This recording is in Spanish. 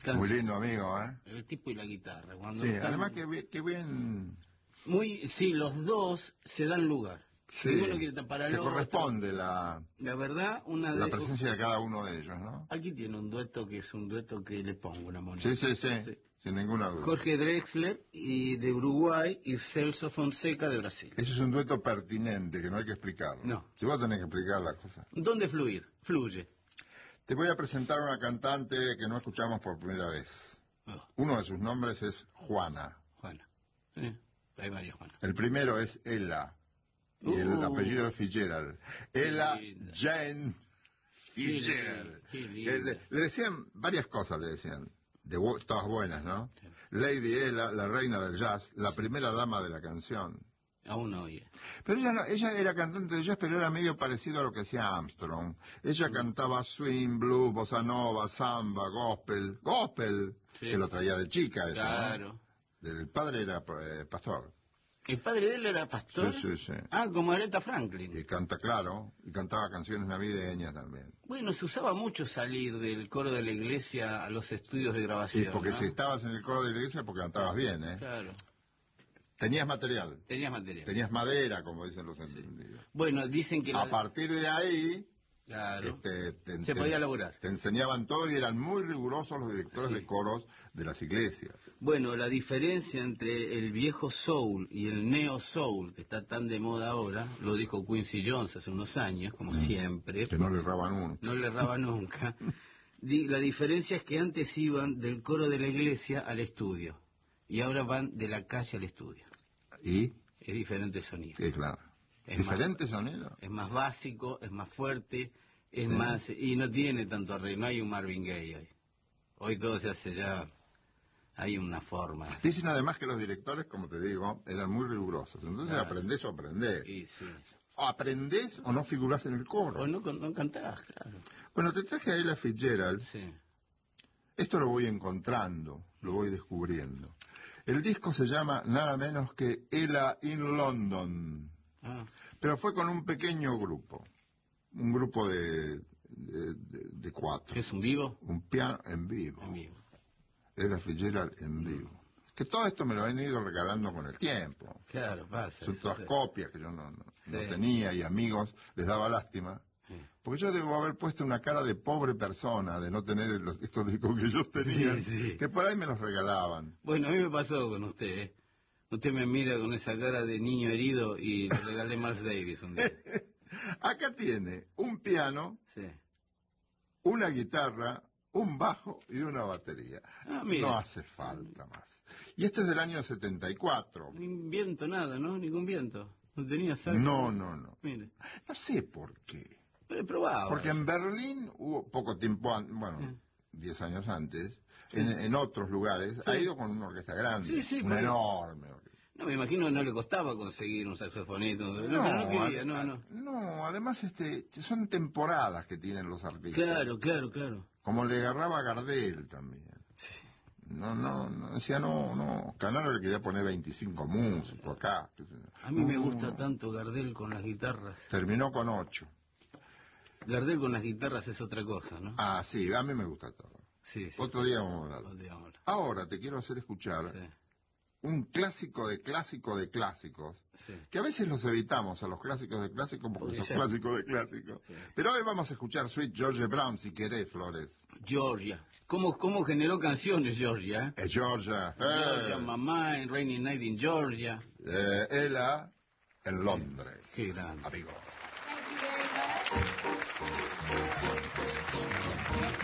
Muy lindo amigo, ¿eh? El tipo y la guitarra. Cuando Sí, están... además que bien... Sí, los dos se dan lugar. Sí, Ninguno quiere tapar al se otro. corresponde la verdad, la presencia de cada uno de ellos, ¿no? Aquí tiene un dueto que es un dueto que le pongo una moneda. Sí, sin ninguna duda. Jorge Drexler de Uruguay y Celso Fonseca de Brasil. Ese es un dueto pertinente que no hay que explicarlo. No. Si vos tenés que explicar la cosa. ¿Dónde fluir? Fluye. Te voy a presentar a una cantante que no escuchamos por primera vez. Oh. Uno de sus nombres es Juana. Juana. Sí, hay varias Juanas. El primero es Ella. Y el apellido es Fitzgerald. Ella Jane Fitzgerald. Le decían varias cosas, le decían. Todas buenas, ¿no? Sí. Lady Ella, la reina del jazz, la primera dama de la canción. Aún no oye. Pero ella era cantante de jazz, pero era medio parecido a lo que hacía Armstrong. Ella cantaba swing, blues, bossa nova, samba, gospel, sí, que lo traía de chica. Eso, claro. ¿no? El padre era pastor. ¿El padre de él era pastor? Sí. Ah, como Aretha Franklin. Y cantaba canciones navideñas también. Bueno, se usaba mucho salir del coro de la iglesia a los estudios de grabación. Sí, porque ¿no? si estabas en el coro de la iglesia, porque cantabas bien, ¿eh? Claro. Tenías material. Tenías madera, como dicen los entendidos. Sí. Bueno, dicen que... A partir de ahí... Claro. Se podía lograr. Te enseñaban todo y eran muy rigurosos los directores de coros de las iglesias. Bueno, la diferencia entre el viejo soul y el neo soul, que está tan de moda ahora, lo dijo Quincy Jones hace unos años, como siempre. Que no le erraba nunca. No le erraba nunca. La diferencia es que antes iban del coro de la iglesia al estudio, y ahora van de la calle al estudio. ¿Y? Es diferente sonido. Sí, claro. ¿Diferente sonido? Es más básico, es más fuerte, es más... Y no tiene tanto arreglo, no hay un Marvin Gaye hoy. Hoy todo se hace ya... Hay una forma. Dicen además que los directores, como te digo, eran muy rigurosos. Entonces aprendés o aprendés. Sí. O aprendés o no figurás en el coro. O no cantás, claro. Bueno, te traje a Ella Fitzgerald. Sí. Esto lo voy encontrando, lo voy descubriendo. El disco se llama nada menos que Ella in London. Pero fue con un pequeño grupo. Un grupo de 4. ¿Es un vivo? Un piano en vivo. Ella Fitzgerald en vivo. Que todo esto me lo han ido regalando con el tiempo. Claro, pasa. Son todas copias que yo no tenía y amigos les daba lástima. Porque yo debo haber puesto una cara de pobre persona de no tener estos discos que yo tenía, que por ahí me los regalaban. Bueno, a mí me pasó con usted, ¿eh? Usted me mira con esa cara de niño herido y le regalé Miles Davis un día. Acá tiene un piano, una guitarra, un bajo y una batería. No hace falta más. Y este es del año 74. Ni viento, nada, ¿no? Ningún viento. No tenía saxo. No. Mire. No sé por qué. Pero he probado. Porque en Berlín hubo poco tiempo, 10 años antes, en otros lugares, ha ido con una orquesta grande, una enorme orquesta. No, me imagino que no le costaba conseguir un saxofonista. No quería, no. No, además son temporadas que tienen los artistas. Claro. Como le agarraba a Gardel también. Decía Canaro le quería poner 25 músicos acá. A mí me gusta tanto Gardel con las guitarras. Terminó con 8. Gardel con las guitarras es otra cosa, ¿no? Ah, sí, a mí me gusta todo. Sí. Otro día vamos a hablar. Ahora te quiero hacer escuchar un clásico de clásicos, que a veces los evitamos a los clásicos de clásicos porque son clásicos de clásicos. Pero hoy vamos a escuchar Sweet Georgia Brown, si querés, Flores. Georgia. ¿Cómo generó canciones Georgia? Georgia. Georgia, Mamá, en Rainy Night in Georgia. Ella en Londres. Qué grande. Amigo. Thank you very much.